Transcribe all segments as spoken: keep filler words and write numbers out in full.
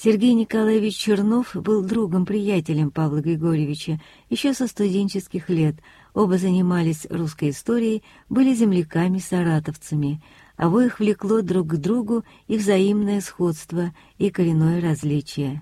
Сергей Николаевич Чернов был другом-приятелем Павла Григорьевича еще со студенческих лет. Оба занимались русской историей, были земляками-саратовцами. Обоих влекло друг к другу и взаимное сходство, и коренное различие.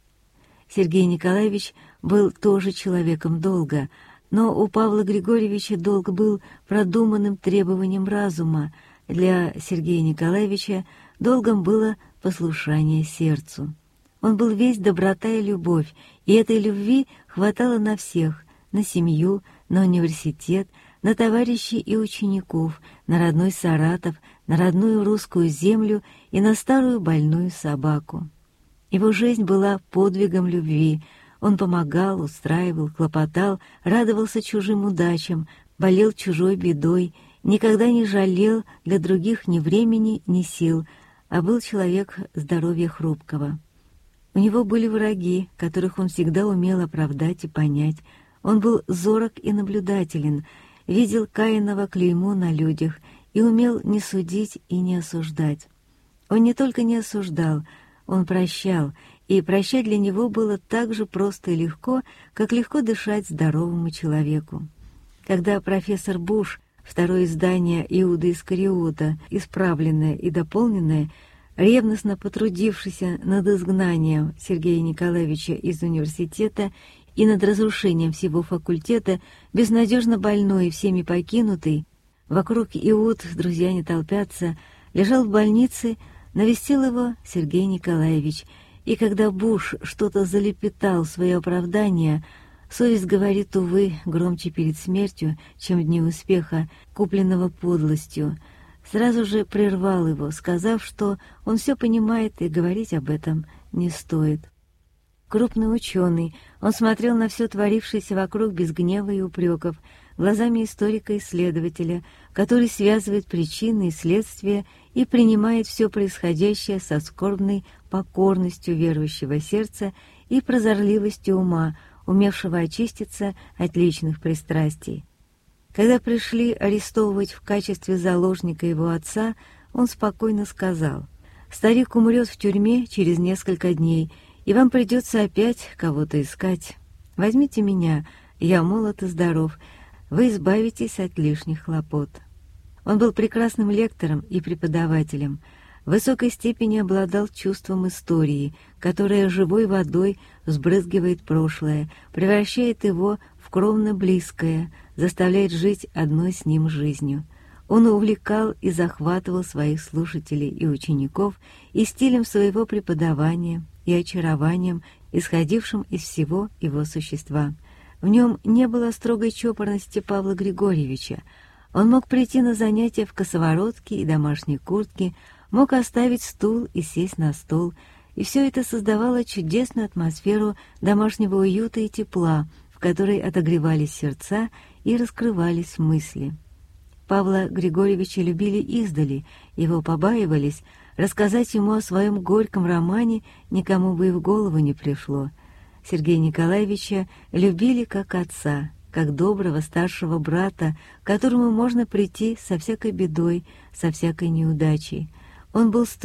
Сергей Николаевич был тоже человеком долга, но у Павла Григорьевича долг был продуманным требованием разума. Для Сергея Николаевича долгом было послушание сердцу. Он был весь доброта и любовь, и этой любви хватало на всех, на семью, на университет, на товарищей и учеников, на родной Саратов, на родную русскую землю и на старую больную собаку. Его жизнь была подвигом любви. Он помогал, устраивал, хлопотал, радовался чужим удачам, болел чужой бедой, никогда не жалел для других ни времени, ни сил, а был человек здоровья хрупкого. У него были враги, которых он всегда умел оправдать и понять. Он был зорок и наблюдателен, видел Каиново клеймо на людях и умел не судить и не осуждать. Он не только не осуждал, он прощал, и прощать для него было так же просто и легко, как легко дышать здоровому человеку. Когда профессор Буш, второе издание Иуды Искариота, исправленное и дополненное, ревностно потрудившийся над изгнанием Сергея Николаевича из университета и над разрушением всего факультета, безнадежно больной и всеми покинутый, вокруг Иуд друзья не толпятся, лежал в больнице, навестил его Сергей Николаевич, и когда Буш что-то залепетал в свое оправдание, совесть говорит, увы, громче перед смертью, чем в дни успеха, купленного подлостью, сразу же прервал его, сказав, что он все понимает и говорить об этом не стоит. Крупный ученый, он смотрел на все творившееся вокруг без гнева и упреков, глазами историка-исследователя, который связывает причины и следствия и принимает все происходящее со скорбной покорностью верующего сердца и прозорливостью ума, умевшего очиститься от личных пристрастий. Когда пришли арестовывать в качестве заложника его отца, он спокойно сказал: «Старик умрет в тюрьме через несколько дней, и вам придется опять кого-то искать. Возьмите меня, я молод и здоров, вы избавитесь от лишних хлопот». Он был прекрасным лектором и преподавателем, в высокой степени обладал чувством истории, которая живой водой взбрызгивает прошлое, превращает его в кровно близкое, заставляет жить одной с ним жизнью. Он увлекал и захватывал своих слушателей и учеников и стилем своего преподавания, и очарованием, исходившим из всего его существа. В нем не было строгой чопорности Павла Григорьевича. Он мог прийти на занятия в косоворотке и домашней куртке, мог оставить стул и сесть на стол, и все это создавало чудесную атмосферу домашнего уюта и тепла, в которой отогревались сердца и раскрывались мысли. Павла Григорьевича любили издали, его побаивались, рассказать ему о своем горьком романе никому бы и в голову не пришло. Сергея Николаевича любили как отца, как доброго старшего брата, к которому можно прийти со всякой бедой, со всякой неудачей. Он был